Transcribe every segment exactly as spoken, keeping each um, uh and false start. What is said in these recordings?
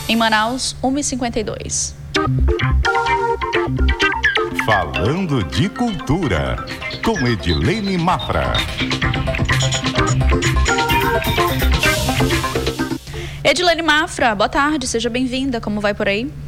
Em Manaus, uma e cinquenta e dois. Falando de Cultura, com Edilene Mafra. Edilene Mafra, boa tarde, seja bem-vinda, como vai por aí?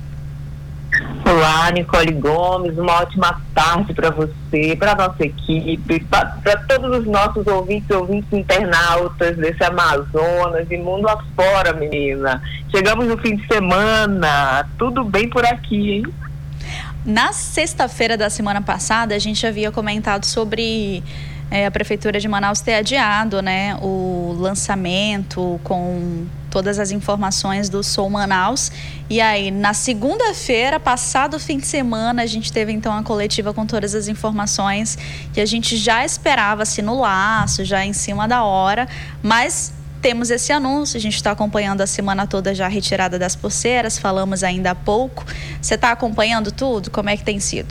Olá, Nicole Gomes, uma ótima tarde para você, para a nossa equipe, para todos os nossos ouvintes, ouvintes internautas desse Amazonas e mundo afora, menina. Chegamos no fim de semana, tudo bem por aqui, hein? Na sexta-feira da semana passada, a gente havia comentado sobre é, a Prefeitura de Manaus ter adiado, né, o lançamento com todas as informações do Sou Manaus. E aí, na segunda-feira, passado o fim de semana, a gente teve então a coletiva com todas as informações que a gente já esperava, assim, no laço, já em cima da hora, mas temos esse anúncio, a gente está acompanhando a semana toda já a retirada das pulseiras, falamos ainda há pouco. Você está acompanhando tudo? Como é que tem sido?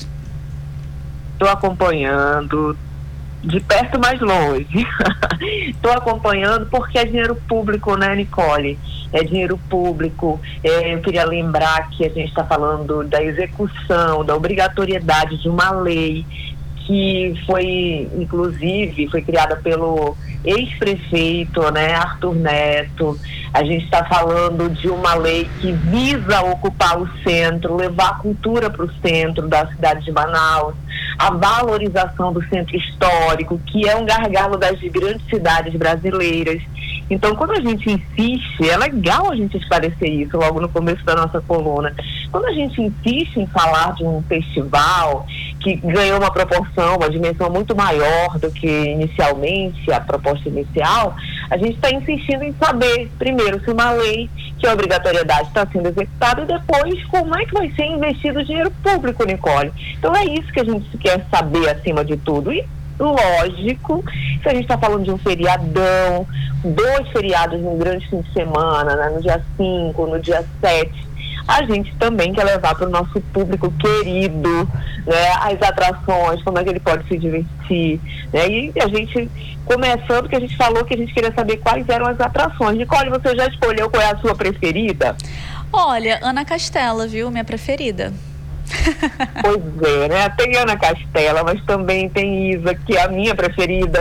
Estou acompanhando, de perto mais longe. Estou acompanhando porque é dinheiro público, né, Nicole? É dinheiro público. É, eu queria lembrar que a gente está falando da execução, da obrigatoriedade de uma lei que foi, inclusive, foi criada pelo ex-prefeito, né, Arthur Neto. A gente está falando de uma lei que visa ocupar o centro, levar a cultura para o centro da cidade de Manaus, a valorização do centro histórico, que é um gargalo das grandes cidades brasileiras. Então, quando a gente insiste, é legal a gente esclarecer isso logo no começo da nossa coluna. Quando a gente insiste em falar de um festival que ganhou uma proporção, uma dimensão muito maior do que inicialmente, a proposta inicial, a gente está insistindo em saber, primeiro, se uma lei que a obrigatoriedade está sendo executada e depois como é que vai ser investido o dinheiro público, Nicole. Então é isso que a gente quer saber acima de tudo. E lógico, se a gente está falando de um feriadão, dois feriados num grande fim de semana, né, no dia cinco, no dia sete, a gente também quer levar para o nosso público querido, né, as atrações, como é que ele pode se divertir, né, e a gente, começando que a gente falou que a gente queria saber quais eram as atrações. Nicole, você já escolheu qual é a sua preferida? Olha, Ana Castela, viu, minha preferida. Pois é, né? Tem Ana Castela, mas também tem Isa, que é a minha preferida.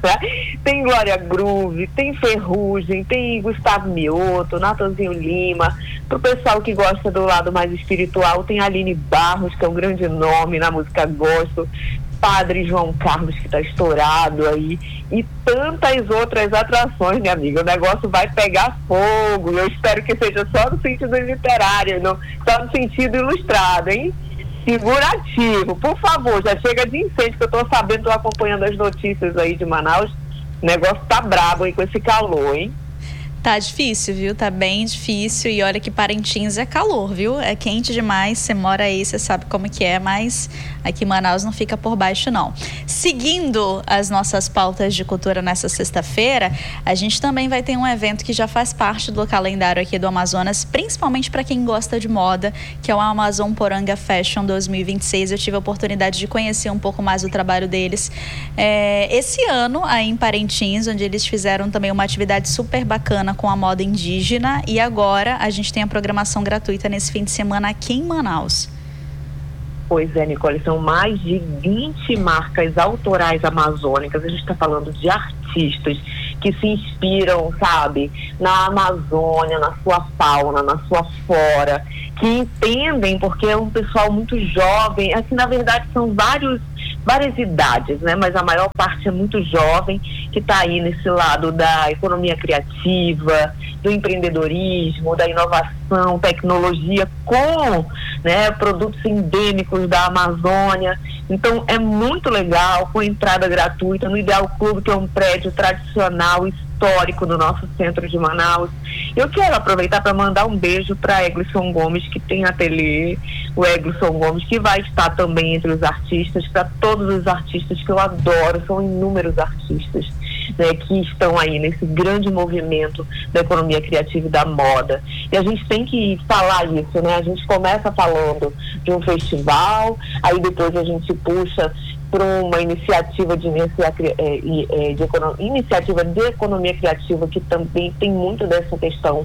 Tem Glória Groove, tem Ferrugem, tem Gustavo Mioto, Natanzinho Lima. Pro pessoal que gosta do lado mais espiritual, tem Aline Barros, que é um grande nome na música gospel, Padre João Carlos, que está estourado aí, e tantas outras atrações, minha amiga. O negócio vai pegar fogo. Eu espero que seja só no sentido literário, não só no sentido ilustrado, hein? Figurativo. Por favor, já chega de incêndio, que eu estou sabendo, estou acompanhando as notícias aí de Manaus. O negócio tá brabo aí com esse calor, hein? Tá difícil, viu? Tá bem difícil. E olha que Parintins é calor, viu? É quente demais. Você mora aí, você sabe como que é, mas aqui em Manaus não fica por baixo, não. Seguindo as nossas pautas de cultura nessa sexta-feira, a gente também vai ter um evento que já faz parte do calendário aqui do Amazonas, principalmente para quem gosta de moda, que é o Amazon Poranga Fashion dois mil e vinte e seis. Eu tive a oportunidade de conhecer um pouco mais do trabalho deles é, esse ano aí em Parintins, onde eles fizeram também uma atividade super bacana com a moda indígena, e agora a gente tem a programação gratuita nesse fim de semana aqui em Manaus. Pois é, Nicole, são mais de vinte marcas autorais amazônicas. A gente está falando de artistas que se inspiram, sabe, na Amazônia, na sua fauna, na sua flora, que entendem, porque é um pessoal muito jovem, assim, na verdade são vários várias idades, né? Mas a maior parte é muito jovem, que está aí nesse lado da economia criativa, do empreendedorismo, da inovação, tecnologia, com, né, produtos endêmicos da Amazônia. Então é muito legal, com entrada gratuita no Ideal Clube, que é um prédio tradicional, histórico do nosso centro de Manaus. Eu quero aproveitar para mandar um beijo para Eglisson Gomes, que tem ateliê, o Eglisson Gomes, que vai estar também entre os artistas, para todos os artistas que eu adoro, são inúmeros artistas, né, que estão aí nesse grande movimento da economia criativa e da moda. E a gente tem que falar isso, né? A gente começa falando de um festival, aí depois a gente puxa para uma iniciativa de, de, de, iniciativa de economia criativa, que também tem muito dessa questão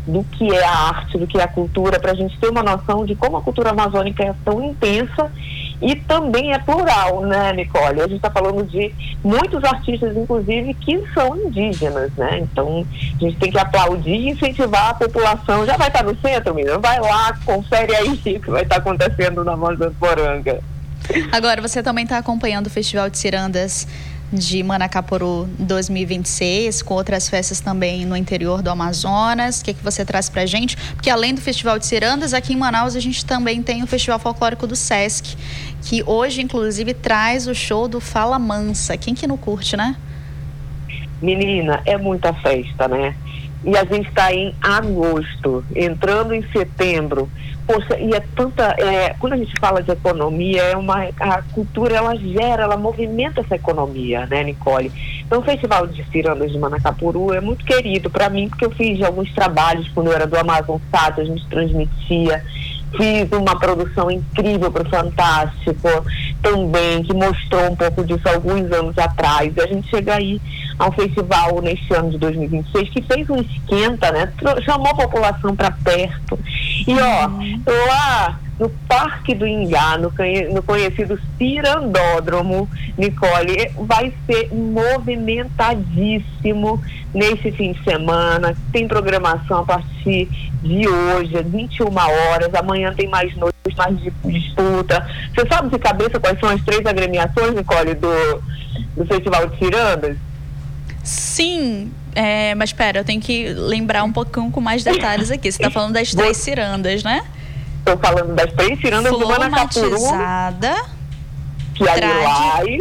do que é a arte, do que é a cultura, para a gente ter uma noção de como a cultura amazônica é tão intensa e também é plural, né, Nicole? A gente está falando de muitos artistas, inclusive, que são indígenas, né? Então, a gente tem que aplaudir e incentivar a população. Já vai estar no centro, menina? Vai lá, confere aí o que vai estar acontecendo na Amazônia. Agora, você também está acompanhando o Festival de Cirandas de Manacapuru dois mil e vinte e seis, com outras festas também no interior do Amazonas. O que, que você traz pra gente? Porque além do Festival de Cirandas, aqui em Manaus a gente também tem o Festival Folclórico do Sesc, que hoje inclusive traz o show do Fala Mansa. Quem que não curte, né? Menina, é muita festa, né? E a gente está em agosto, entrando em setembro. Poxa, e é tanta... É, quando a gente fala de economia, é uma, a cultura, ela gera, ela movimenta essa economia, né, Nicole? Então, o Festival de Cirandas de Manacapuru é muito querido para mim, porque eu fiz alguns trabalhos quando eu era do Amazon Sat, a gente transmitia. Fiz uma produção incrível para o Fantástico também, que mostrou um pouco disso alguns anos atrás. E a gente chega aí ao festival neste ano de dois mil e vinte e seis, que fez um esquenta, né? Chamou a população para perto. E ó, lá no Parque do Ingá, no, no conhecido Cirandódromo, Nicole, vai ser movimentadíssimo nesse fim de semana. Tem programação a partir de hoje, às vinte e uma horas. Amanhã tem mais noites, mais disputa. Você sabe de cabeça quais são as três agremiações, Nicole, do, do Festival de Cirandas? Sim, é, mas espera, eu tenho que lembrar um pouquinho com mais detalhes aqui. Você está falando das três cirandas, né? Estou falando das três cirandas do Manacapuru, que é tradi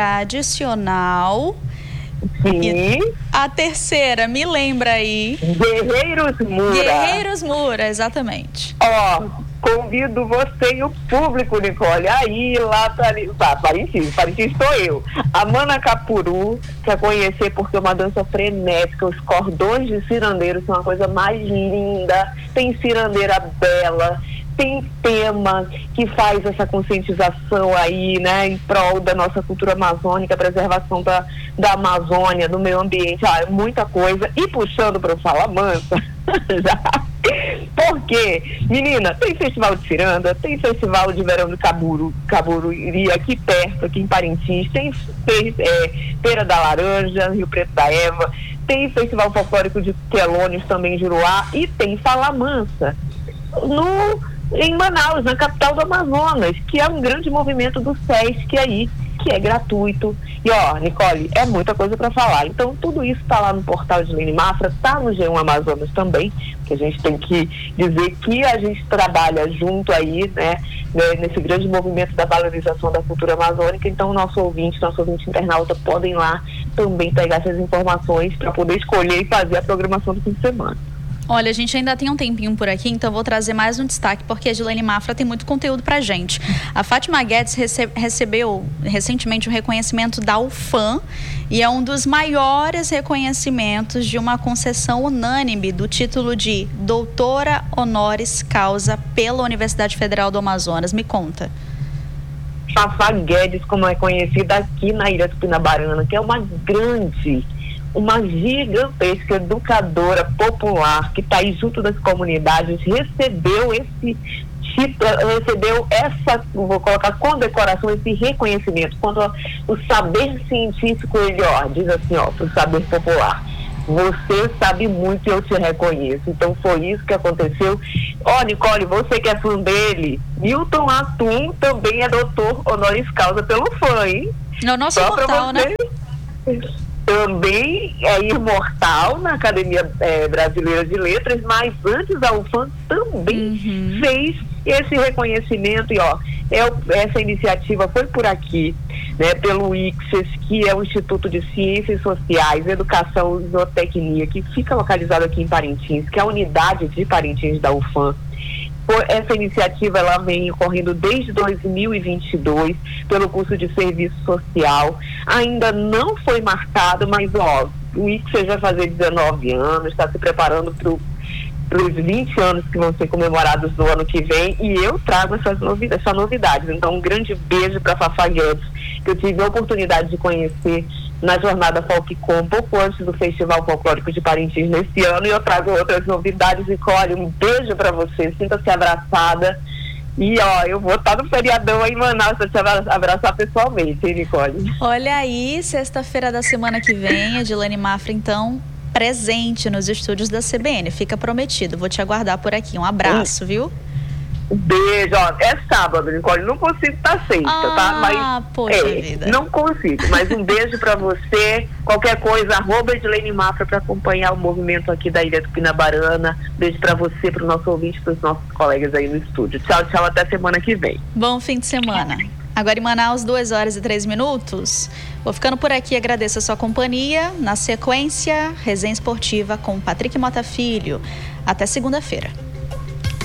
tradicional. Sim. E a terceira, me lembra aí. Guerreiros Mura. Guerreiros Mura, exatamente. Ó, convido você e o público, Nicole, aí lá para Parintins, Parintins sou eu. A Manacapuru, quer conhecer porque é uma dança frenética, os cordões de cirandeiros são uma coisa mais linda, tem cirandeira bela, tem tema que faz essa conscientização aí, né, em prol da nossa cultura amazônica, preservação da, da Amazônia, do meio ambiente, ah, muita coisa. E puxando para o Fala Mansa, já, porque, menina, tem Festival de Ciranda, tem Festival de Verão do Caburu, Caburuiri, aqui perto, aqui em Parintins, tem é, Feira da Laranja, Rio Preto da Eva, tem Festival Folclórico de Quelônios também em Juruá, e tem Fala Mansa no em Manaus, na capital do Amazonas, que é um grande movimento do Sesc aí, que é gratuito. E ó, Nicole, é muita coisa para falar. Então, tudo isso está lá no portal de Edilene Mafra, está no G um Amazonas também, que a gente tem que dizer que a gente trabalha junto aí, né, nesse grande movimento da valorização da cultura amazônica. Então, nosso ouvinte, nosso ouvinte internauta podem lá também pegar essas informações para poder escolher e fazer a programação do fim de semana. Olha, a gente ainda tem um tempinho por aqui, então vou trazer mais um destaque, porque a Edilene Mafra tem muito conteúdo pra gente. A Fátima Guedes rece- recebeu recentemente um reconhecimento da U F A M, e é um dos maiores reconhecimentos de uma concessão unânime do título de doutora honoris causa pela Universidade Federal do Amazonas. Me conta. Fafá Guedes, como é conhecida aqui na Ilha Tupinabarana, que é uma grande... uma gigantesca educadora popular que está aí junto das comunidades, recebeu esse título, recebeu essa, vou colocar, condecoração, esse reconhecimento, quando o saber científico, ele, ó, diz assim, ó, para o saber popular, você sabe muito e eu te reconheço. Então foi isso que aconteceu. Ó, Nicole, você que é fã dele, Milton Atum também é doutor honoris causa pelo F A M, hein? No nosso Só portal, né? Também é imortal na Academia é, Brasileira de Letras, mas antes a U F A M também uhum. fez esse reconhecimento. E ó, é, essa iniciativa foi por aqui, né, pelo I C S, que é o Instituto de Ciências Sociais, Educação e Zootecnia, que fica localizado aqui em Parintins, que é a unidade de Parintins da U F A M. Essa iniciativa ela vem ocorrendo desde dois mil e vinte e dois pelo curso de serviço social. Ainda não foi marcado, mas ó, o I C S vai fazer dezenove anos, está se preparando para os vinte anos que vão ser comemorados no ano que vem, e eu trago essas novidades, essas novidades. Então, um grande beijo para a Fafá Guedes, que eu tive a oportunidade de conhecer na jornada Folkcom, um pouco antes do Festival Folclórico de Parintins nesse ano, e eu trago outras novidades. Nicole, um beijo para você, sinta-se abraçada. E ó, eu vou estar no feriadão aí em Manaus para te abraçar pessoalmente, hein, Nicole? Olha aí, sexta-feira da semana que vem, Edilene Mafra, então, presente nos estúdios da C B N. Fica prometido, vou te aguardar por aqui. Um abraço, hum. viu? Um beijo, ó, é sábado, Nicole, não consigo estar sexta, ah, tá? Ah, poxa é, vida. Não consigo, mas um beijo pra você, qualquer coisa, arroba Edilene Mafra pra acompanhar o movimento aqui da Ilha Tupinabarana. Beijo pra você, pro nosso ouvinte, pros nossos colegas aí no estúdio. Tchau, tchau, até semana que vem. Bom fim de semana. Agora em Manaus, duas horas e três minutos. Vou ficando por aqui, agradeço a sua companhia. Na sequência, resenha esportiva com Patrick Mota Filho. Até segunda-feira.